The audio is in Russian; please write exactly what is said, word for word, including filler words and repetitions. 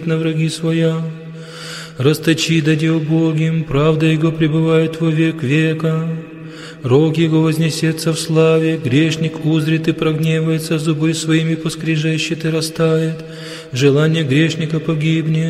на враги своя. Расточи дади убогим, правда Его пребывает во век века. Рог Его вознесется в славе, грешник узрит и прогневается, зубы своими поскрежещет и растает, желание грешника погибнет.